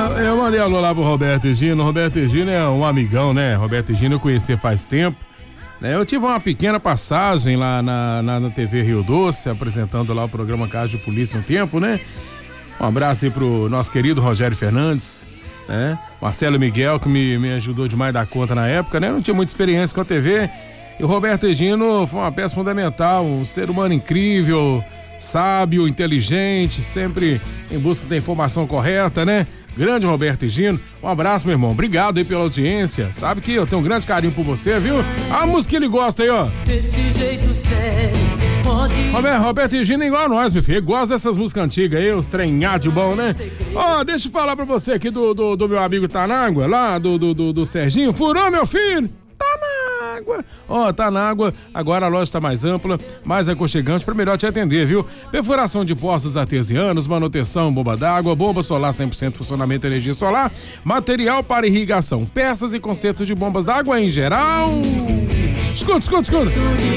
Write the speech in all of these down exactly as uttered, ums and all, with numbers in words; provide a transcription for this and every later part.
eu mandei alô lá pro Roberto Egino. Roberto Egino é um amigão, né? Roberto Egino eu conheci faz tempo. Eu tive uma pequena passagem lá na, na, na T V Rio Doce, apresentando lá o programa Caso de Polícia um tempo, né? Um abraço aí pro nosso querido Rogério Fernandes, né? Marcelo Miguel, que me, me ajudou demais da conta na época, né? Eu não tinha muita experiência com a T V. E o Roberto Egino foi uma peça fundamental, um ser humano incrível, sábio, inteligente, sempre em busca da informação correta, né? Grande Roberto Egino, um abraço, meu irmão, obrigado aí pela audiência, sabe que eu tenho um grande carinho por você, viu? A música que ele gosta aí, ó. Desse jeito sério, pode... Roberto, Roberto Egino é igual a nós, meu filho, ele gosta dessas músicas antigas aí, os trenhados bom, né? Ó, deixa eu falar pra você aqui do, do, do meu amigo Tanágua, lá do, do, do, do Serginho, furou, meu filho? Tá na água. Ó, oh, tá na água. Agora a loja tá mais ampla, mais aconchegante pra melhor te atender, viu? Perfuração de poços artesianos, manutenção, bomba d'água, bomba solar cem por cento funcionamento energia solar, material para irrigação, peças e consertos de bombas d'água em geral. Escuta, escuta, escuta.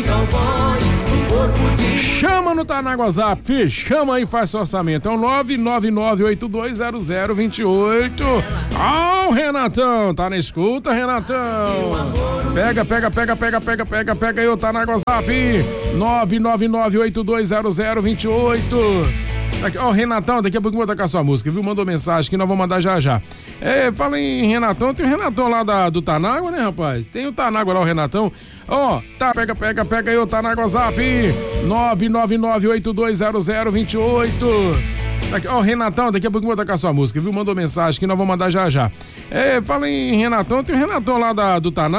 Chama no Tanágua Zap, filho. Chama aí e faz seu orçamento. É o nove nove nove oito dois zero zero dois oito. Ó, oh, Renatão. Tá na escuta, Renatão. Pega, pega, pega, pega, pega, pega, pega aí o Tanágua Zap. nove nove nove oito dois zero zero dois oito. Ó, oh, Renatão, daqui a pouco eu vou tocar sua música, viu? Mandou mensagem que nós vamos mandar já já. É, fala em Renatão, tem o Renatão lá da, do Tanágua, né, rapaz? Tem o Tanágua lá, o Renatão. Ó, oh, tá, pega, pega, pega aí o Tanágua Zap. nove nove nove oito dois zero zero dois oito. Ó, oh, Renatão, daqui a pouco eu vou tocar sua música, viu? Mandou mensagem que nós vamos mandar já já. É, fala em Renatão, tem o Renatão lá da, do Tanágua.